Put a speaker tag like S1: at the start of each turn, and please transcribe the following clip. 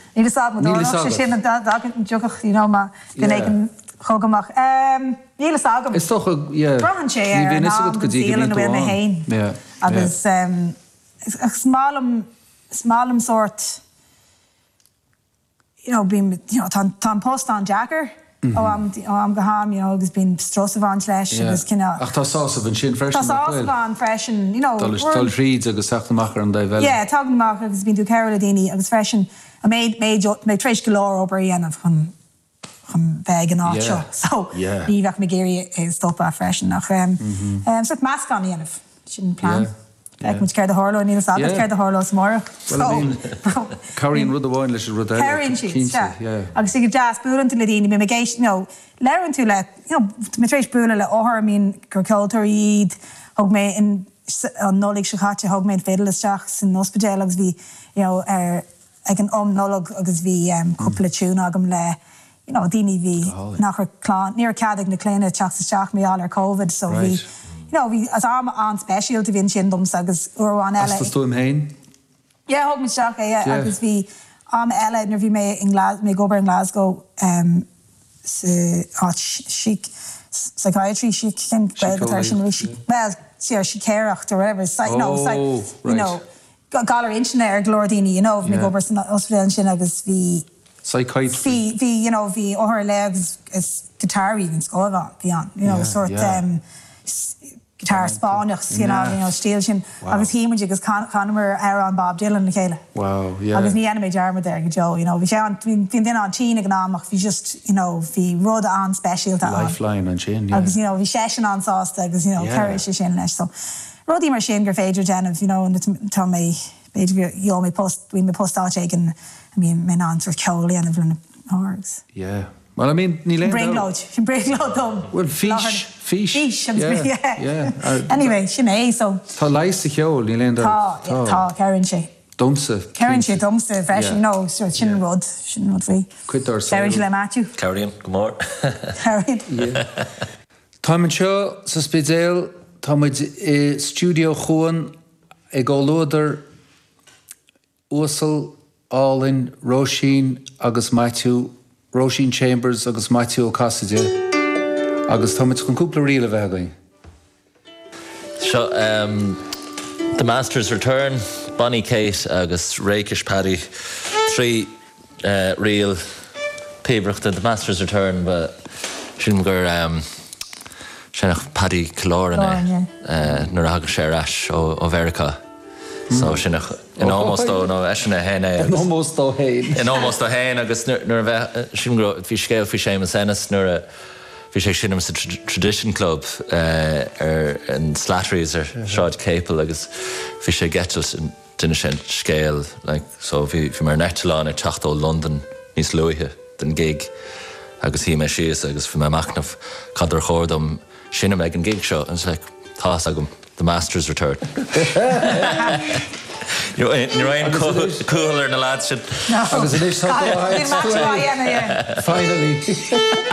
S1: Níl sagam sé sin an joch má den éigen chogamach. Níl sagam.
S2: Is toch
S1: Brahan sé na hain. Agus smalm sort tá post an Jacker. am geham, agus been Strossavan leis, agus kinda.
S2: Ach, tá sása van sin fresh.
S1: Tá sása freshen,
S2: Tal Reeds agus Achtamachar an Davel.
S1: Yeah, Tagmach agus been to Caroladini agus freshen. I made Trish Galore over Ian chun beg an ácho. So, ní bheach me géirí stop a freshen nach. So mask on Ian sin plan. Ag muid ceir de Harlow, níl agus ceir de Harlow smóra.
S2: Caríonn rud amháin leis rud eile.
S1: Caríonn siad, agus sig jazz búlan tú le daoine, mi géis, leran tú le, mi tréis búla le óthar mín gur ceoltar iad, hog mé an nólig se chatte, hog mé fédalisteach san ospedéil agus bhí ag an nólig agus bhí cúpla tún agam le daoine bhí nach níor ceadig na cléine teach mé all ar COVID, so bhí as am an special to bhíonn sin dums agus uháin eile.
S2: As tú im hain?
S1: Yeah, hog me seach agus bhí am eile nar bhí mé gobar in Glasgow psychiatry she can well, she careacht or whatever. Galar inchine glordini, me gobar san Australian sin agus bhí
S2: psychiatry.
S1: Bhí óthar legs is guitar even scóilbh bhí an, sort guitar spánach stíl sin agus híimeid agus Conor an Bob Dylan na chéile.
S2: Wow, yeah.
S1: Agus ní enime dearmad there go Joe, bhí sé bhín duine an tíine gnáach bhí just, bhí rud an specialta an.
S2: Lifeline an sin,
S1: agus bhí sé an sásta agus ceir sé sin leis. So rudí mar sin gur féidir déanamh, tá mé beidir mé post áte an mé an sort ceolaí an bhfuil hágus.
S2: Yeah. Well, I mean,
S1: Breakload dom.
S2: Well, fish. Yeah.
S1: Anyway, sin so.
S2: Tá leis a cheol, ní leon
S1: Tá, Karen sé.
S2: Dumsa.
S1: Karen sé dumsa, fresh, so sin rud frí.
S2: Cuidar sa.
S1: Karen sé le Matthew.
S3: Karen, go mór.
S1: Karen.
S2: Tá man seo sa spidéal, tá muid studio chuan ag gáilúdar Uasal, Allin, Roisin agus Matthew, Roisin Chambers agus Matthew O'Cassidy agus tá muid chun cúpla riail a bheith againn.
S3: Seo, The Master's Return, Bonnie Kate agus Rakish Paddy, 3 real pébreachta The Master's Return, but sin gur sinach Paddy Killoran nuair a hagadh sé rais ó Verica. So sinach in almost esna héine.
S2: In almost ó héin.
S3: In almost ó héin agus nuair bheith sin bhí scéal fí sé senas nuair bhí sé sin sa Tradition Club an Slattery's ar Seáid Capel agus bhí sé getal duine sin scéal, so bhí mar netalán ar teachtó London níos luithe den gig agus hí mé síos agus bhí mé macnamh cadar chórdom sinna meid an gig seo, and it's like, tá agam, The Master's Return. You're in cooler na lads.
S2: Agus it is finally.